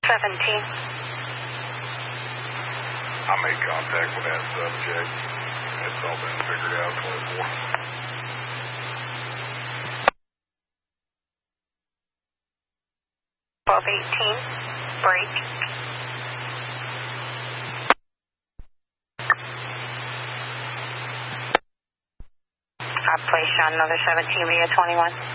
17. I made contact with that subject. It's all been figured out, 24. Break. I placed you on another 17 via 21.